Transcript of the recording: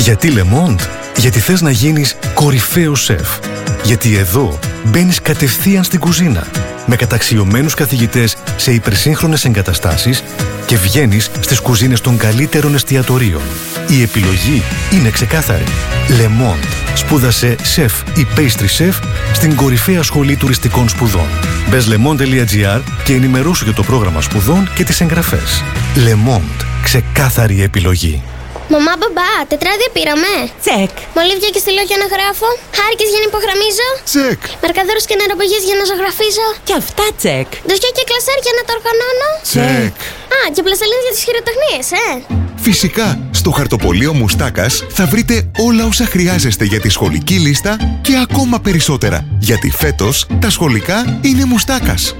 Γιατί Le Monde? Γιατί θες να γίνεις κορυφαίος σεφ. Γιατί εδώ μπαίνεις κατευθείαν στην κουζίνα με καταξιωμένους καθηγητές σε υπερσύγχρονες εγκαταστάσεις και βγαίνεις στις κουζίνες των καλύτερων εστιατορίων. Η επιλογή είναι ξεκάθαρη. Le Monde. Σπούδασε σεφ ή pastry chef στην κορυφαία σχολή τουριστικών σπουδών. Μπες lemonde.gr και ενημερώσου για το πρόγραμμα σπουδών και τις εγγραφές. Le Monde. Ξεκάθαρη επιλογή. Μαμά, μπαμπά, τετράδια πήραμε. Τσεκ. Μολύβια και στυλό για να γράφω. Χάρηκες για να υπογραμμίζω. Τσεκ. Μαρκαδόρους και νεροπηγές για να ζωγραφίζω. Και αυτά τσεκ. Ντοσιά και κλασέρ για να τα οργανώνω. Τσεκ. Α, και πλαστελίνες για τις χειροτεχνίες, Φυσικά, στο χαρτοπολείο Μουστάκας θα βρείτε όλα όσα χρειάζεστε για τη σχολική λίστα και ακόμα περισσότερα. Γιατί φέτος τα σχολικά είναι Μουστάκας.